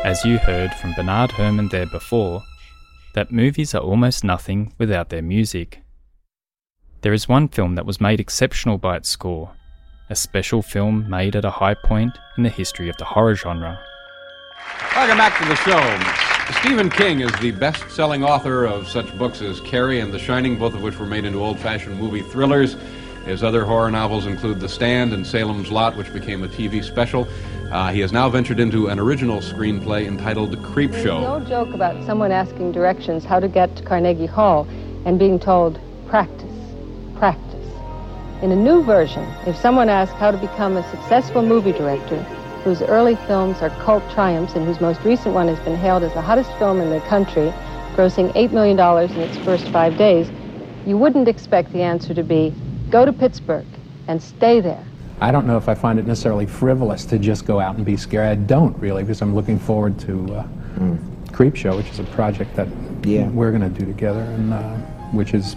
as you heard from Bernard Herrmann there before, that movies are almost nothing without their music. There is one film that was made exceptional by its score, a special film made at a high point in the history of the horror genre. Welcome back to the show. Stephen King is the best-selling author of such books as Carrie and The Shining, both of which were made into old-fashioned movie thrillers. His other horror novels include The Stand and Salem's Lot, which became a TV special. He has now ventured into an original screenplay entitled Creepshow. There's no joke about someone asking directions how to get to Carnegie Hall and being told, practice, practice. In a new version, if someone asks how to become a successful movie director, whose early films are cult triumphs and whose most recent one has been hailed as the hottest film in the country, grossing $8 million in its first 5 days, you wouldn't expect the answer to be, go to Pittsburgh and stay there. I don't know if I find it necessarily frivolous to just go out and be scary. I don't really, because I'm looking forward to Creepshow, which is a project that we're going to do together, and which is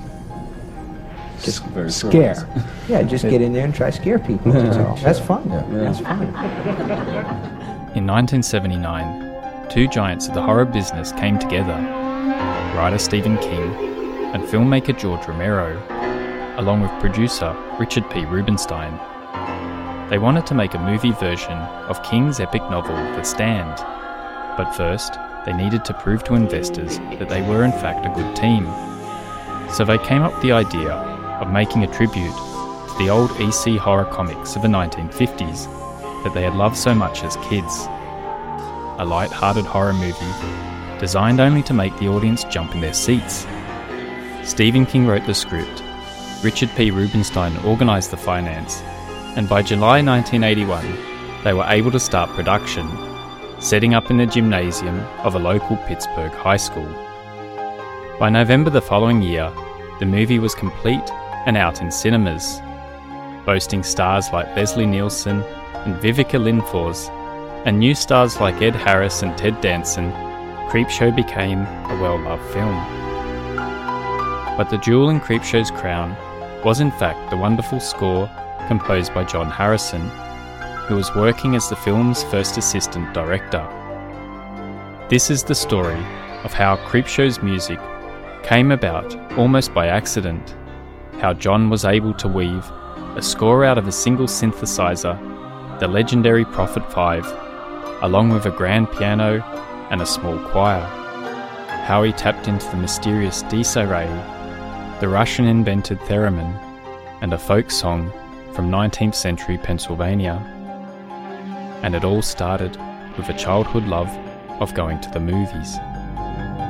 just scare. Yeah, just get in there and try to scare people. That's fun. That's fun. In 1979, two giants of the horror business came together, writer Stephen King and filmmaker George Romero, along with producer Richard P. Rubinstein. They wanted to make a movie version of King's epic novel The Stand, but first they needed to prove to investors that they were in fact a good team. So they came up with the idea of making a tribute to the old EC horror comics of the 1950s that they had loved so much as kids. A light-hearted horror movie designed only to make the audience jump in their seats. Stephen King wrote the script, Richard P. Rubinstein organised the finance, and by July 1981 they were able to start production, setting up in the gymnasium of a local Pittsburgh high school. By November the following year, the movie was complete and out in cinemas. Boasting stars like Leslie Nielsen and Vivica Lindfors, and new stars like Ed Harris and Ted Danson, Creepshow became a well-loved film. But the jewel in Creepshow's crown was in fact the wonderful score composed by John Harrison, who was working as the film's first assistant director. This is the story of how Creepshow's music came about almost by accident, how John was able to weave a score out of a single synthesizer, the legendary Prophet 5, along with a grand piano and a small choir, how he tapped into the mysterious disarray, the Russian-invented theremin, and a folk song from 19th century Pennsylvania. And it all started with a childhood love of going to the movies.